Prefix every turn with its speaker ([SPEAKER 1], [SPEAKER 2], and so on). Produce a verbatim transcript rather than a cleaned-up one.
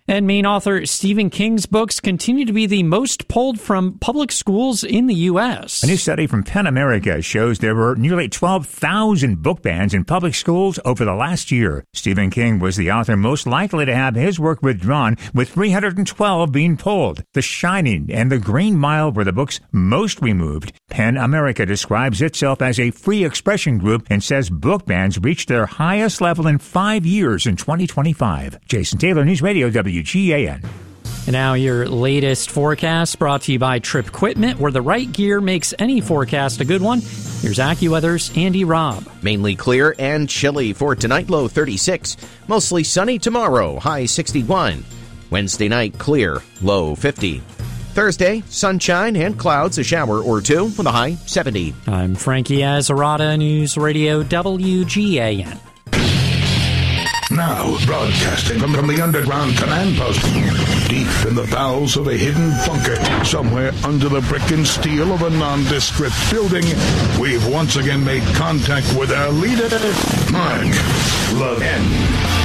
[SPEAKER 1] And Maine author Stephen King's books continue to be the most pulled from public schools in the U S.
[SPEAKER 2] A new study from PEN America shows there were nearly twelve thousand book bans in public schools over the last year. Stephen King was the author most likely to have his work withdrawn, with three hundred twelve being pulled. The Shining and The Green Mile were the books most removed. PEN America describes itself as a free expression group and says book bans reached their highest level in five years in twenty twenty-five. Jason Taylor, News Radio W G A N.
[SPEAKER 1] And now your latest forecast brought to you by Trip Equipment, where the right gear makes any forecast a good one. Here's AccuWeather's Andy Robb.
[SPEAKER 3] Mainly clear and chilly for tonight, low thirty-six. Mostly sunny tomorrow, high sixty-one. Wednesday night, clear, low fifty. Thursday, sunshine and clouds, a shower or two with a high seventy.
[SPEAKER 1] I'm Frankie Azarada, News Radio W G A N.
[SPEAKER 4] Now, broadcasting from, from the underground command post, deep in the bowels of a hidden bunker, somewhere under the brick and steel of a nondescript building, we've once again made contact with our leader, Mark Levin.